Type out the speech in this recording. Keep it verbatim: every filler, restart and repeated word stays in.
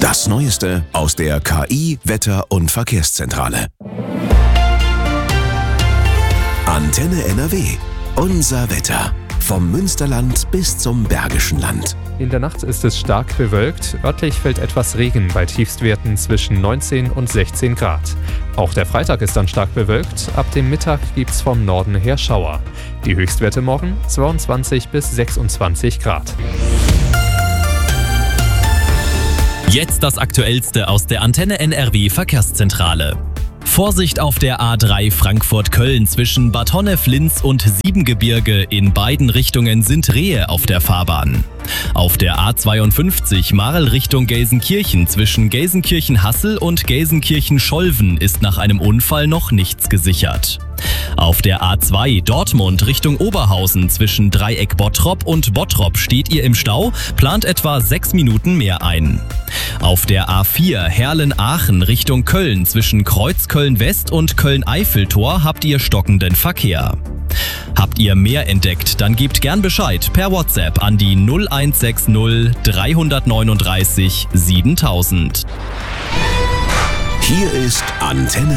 Das Neueste aus der K I-, Wetter- und Verkehrszentrale. Antenne N R W. Unser Wetter. Vom Münsterland bis zum Bergischen Land. In der Nacht ist es stark bewölkt. Örtlich fällt etwas Regen bei Tiefstwerten zwischen neunzehn und sechzehn Grad. Auch der Freitag ist dann stark bewölkt. Ab dem Mittag gibt's vom Norden her Schauer. Die Höchstwerte morgen zweiundzwanzig bis sechsundzwanzig Grad. Jetzt das Aktuellste aus der Antenne N R W Verkehrszentrale. Vorsicht auf der A drei Frankfurt-Köln zwischen Bad Honnef-Linz und Siebengebirge. In beiden Richtungen sind Rehe auf der Fahrbahn. Auf der A zweiundfünfzig Marl Richtung Gelsenkirchen zwischen Gelsenkirchen-Hassel und Gelsenkirchen-Scholven ist nach einem Unfall noch nichts gesichert. Auf der A zwei Dortmund Richtung Oberhausen zwischen Dreieck Bottrop und Bottrop steht ihr im Stau, plant etwa sechs Minuten mehr ein. Auf der A vier Herlen-Aachen Richtung Köln zwischen Kreuzköln-West und Köln-Eiffeltor habt ihr stockenden Verkehr. Habt ihr mehr entdeckt, dann gebt gern Bescheid per WhatsApp an die null eins sechs null drei neun neun siebentausend. Hier ist Antenne